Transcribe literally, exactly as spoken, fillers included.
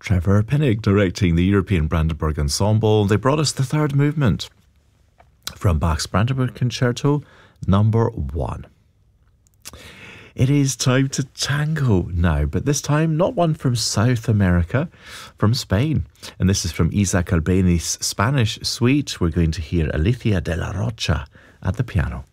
Trevor Pinnock directing the European Brandenburg Ensemble. They brought us the third movement from Bach's Brandenburg Concerto number one. It is time to tango now, but this time not one from South America, from Spain. And this is from Isaac Albeni's Spanish suite. We're going to hear Alicia de la Rocha at the piano.